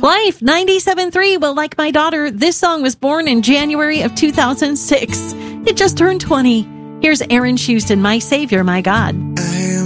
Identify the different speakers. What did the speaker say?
Speaker 1: Life 97.3. Well, like my daughter, this song was born in January of 2006. It just turned 20. Here's Aaron Houston, My Savior, My God.